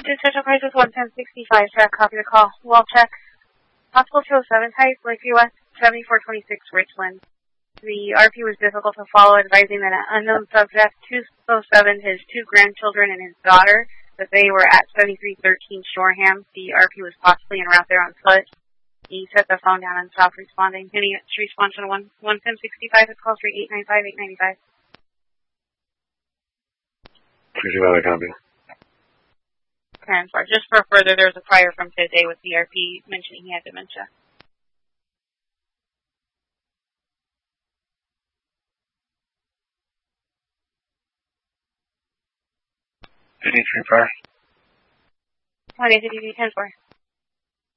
to Central Crisis 11065, track, copy the call. Wall check. Hospital 207 type, Lakeview West, 7426 Richland. The RP was difficult to follow, advising that an unknown subject, 207, his two grandchildren and his daughter, that they were at 7313 Shoreham. The RP was possibly en route there on foot. He set the phone down and stopped responding. Any response on 11065, it's call 3895 895. 325, copy. 10-4. Just for further, there was a prior from today with the RP mentioning he had dementia. Any 3-4. 10-4.